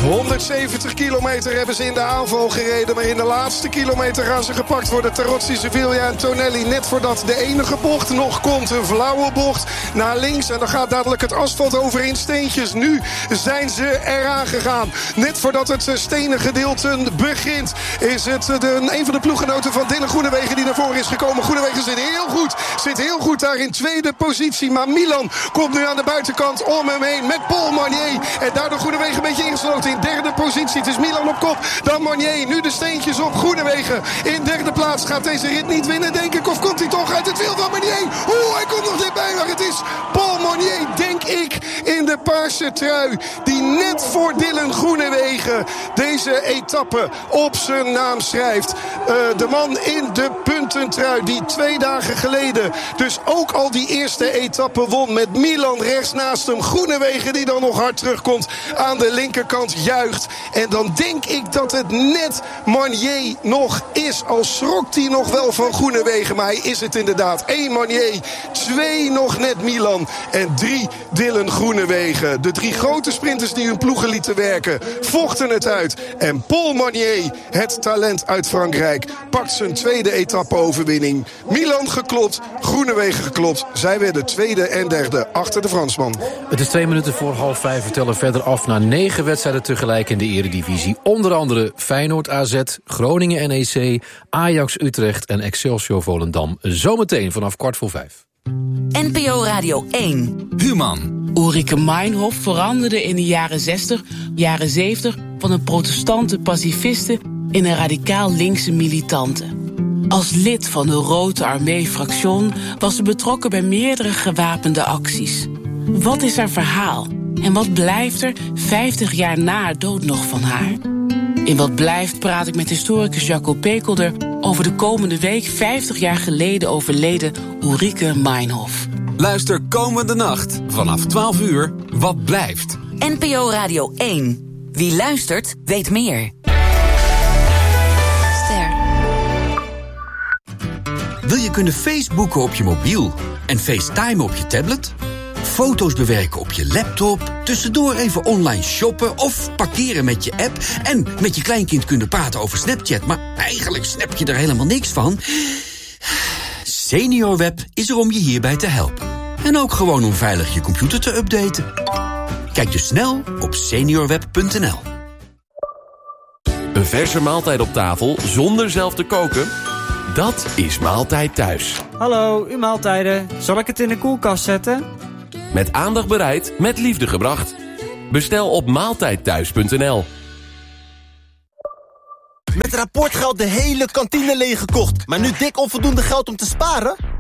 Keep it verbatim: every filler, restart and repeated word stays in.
honderdzeventig kilometer hebben ze in de aanval gereden. Maar in de laatste kilometer gaan ze gepakt worden. Tarozzi, Sevilla en Tonelli. Net voordat de enige bocht nog komt. Een flauwe bocht naar links. En dan gaat dadelijk het asfalt over in steentjes. Nu zijn ze eraan gegaan. Net voordat het stenen gedeelte begint. Is het de, een van de ploeggenoten van Dylan Groenewegen die naar voren is gekomen. Groenewegen zit heel goed. Zit heel goed daar in tweede positie. Maar Milan komt nu aan de buitenkant om hem heen met Paul Marnier. En daardoor Groenewegen een beetje ingesloten in derde positie. Het is Milan op kop. Dan Marnier. Nu de steentjes op Groenewegen. In derde plaats gaat deze rit niet winnen, denk ik. Of komt hij toch uit het wiel van Marnier? Oeh, hij komt nog dichtbij. Maar het is Paul Marnier, denk ik, in de paarse trui. Die net voor Dylan Groenewegen deze etappe op zijn naam schrijft. Uh, de man in de puntentrui die twee dagen geleden dus ook al die eerste etappe won. Met Milan rechts naast hem. Groenewegen die dan nog hard terugkomt aan de linkerkant juicht. En dan denk ik dat het net Marnier nog is. Al schrokt hij nog wel van Groenewegen. Maar hij is het inderdaad. Eén Marnier. Twee nog net Milan. En drie Dylan Groenewegen. De drie grote sprinters die hun ploegen lieten werken. Vochten het uit. En Paul Marnier, het talent uit Frankrijk, pakt zijn tweede etappe-overwinning. Milan geklopt. Groenewegen geklopt. Zij werden tweede en derde achter de Fransman. Het is twee minuten voor half vijf. We tellen verder af naar negen wedstrijden tegelijk in de Eredivisie. Onder andere Feyenoord A Z, Groningen N E C, Ajax Utrecht en Excelsior Volendam. Zometeen vanaf kwart voor vijf. N P O Radio één. Human. Ulrike Meinhof veranderde in de jaren zestig, jaren zeventig... van een protestante pacifiste in een radicaal linkse militante. Als lid van de Rote Armee-fractie was ze betrokken bij meerdere gewapende acties. Wat is haar verhaal? En wat blijft er vijftig jaar na haar dood nog van haar? In Wat Blijft praat ik met historicus Jacco Pekelder over de komende week vijftig jaar geleden overleden Ulrike Meinhof. Luister komende nacht vanaf twaalf uur Wat Blijft. N P O Radio één. Wie luistert, weet meer. Ster. Wil je kunnen Facebooken op je mobiel en FaceTime op je tablet? Foto's bewerken op je laptop, tussendoor even online shoppen of parkeren met je app en met je kleinkind kunnen praten over Snapchat, maar eigenlijk snap je er helemaal niks van? SeniorWeb is er om je hierbij te helpen. En ook gewoon om veilig je computer te updaten. Kijk dus snel op seniorweb punt n l. Een verse maaltijd op tafel zonder zelf te koken? Dat is Maaltijd Thuis. Hallo, uw maaltijden. Zal ik het in de koelkast zetten? Met aandacht bereid, met liefde gebracht. Bestel op maaltijdthuis punt n l. Met rapportgeld de hele kantine leeggekocht, maar nu dik onvoldoende geld om te sparen?